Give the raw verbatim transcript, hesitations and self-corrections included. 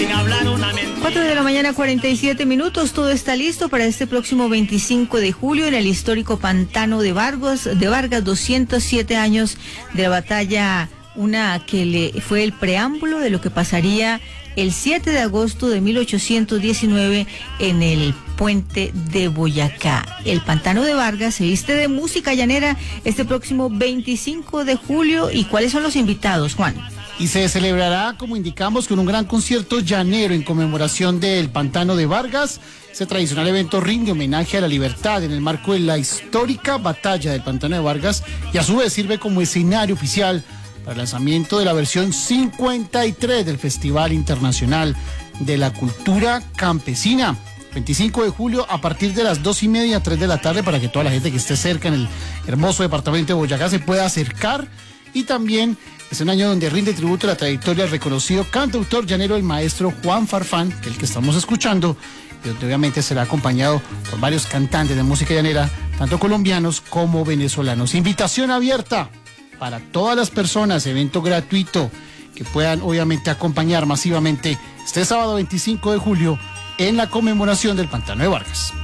sin hablar una mentira. cuatro de la mañana, cuarenta y siete minutos. Todo está listo para este próximo veinticinco de julio en el histórico Pantano de Vargas, de Vargas, doscientos siete años de la batalla, una que le fue el preámbulo de lo que pasaría el siete de agosto de mil ochocientos diecinueve en el puente de Boyacá. El Pantano de Vargas se viste de música llanera este próximo veinticinco de julio. ¿Y cuáles son los invitados, Juan? Y se celebrará, como indicamos, con un gran concierto llanero en conmemoración del Pantano de Vargas. Ese tradicional evento rinde homenaje a la libertad en el marco de la histórica batalla del Pantano de Vargas y a su vez sirve como escenario oficial para el lanzamiento de la versión cincuenta y tres del Festival Internacional de la Cultura Campesina. veinticinco de julio a partir de las dos y media, tres de la tarde, para que toda la gente que esté cerca en el hermoso departamento de Boyacá se pueda acercar. Y también es un año donde rinde tributo a la trayectoria del reconocido cantautor llanero, el maestro Juan Farfán, que es el que estamos escuchando, y donde obviamente será acompañado por varios cantantes de música llanera, tanto colombianos como venezolanos. Invitación abierta para todas las personas, evento gratuito, que puedan obviamente acompañar masivamente este sábado veinticinco de julio en la conmemoración del Pantano de Vargas.